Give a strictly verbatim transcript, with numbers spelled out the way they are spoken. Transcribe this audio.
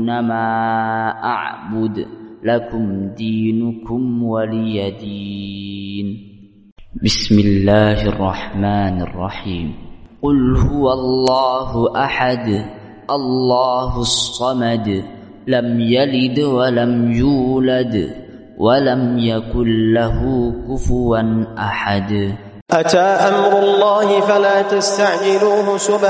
تعبدون ما أعبد لكم دينكم ولي دين. بسم الله الرحمن الرحيم. قل هو الله أحد الله الصمد لم يلد ولم يولد ولم يكن له كفوا أحد. أتى أمر الله فلا تستعجلوه سبحانه